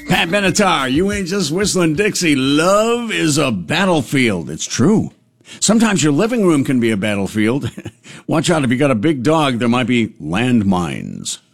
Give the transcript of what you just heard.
Pat Benatar, you ain't just whistling Dixie. Love is a battlefield. It's true. Sometimes your living room can be a battlefield. Watch out, if you got a big dog, there might be landmines.